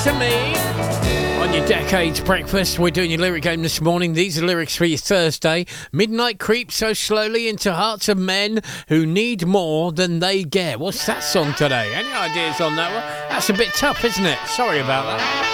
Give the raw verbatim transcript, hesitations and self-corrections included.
to me. On your Decades Breakfast, we're doing your lyric game this morning. These are lyrics for your Thursday. Midnight creeps so slowly into hearts of men who need more than they get. What's that song today? Any ideas on that one? That's a bit tough, isn't it? Sorry about that.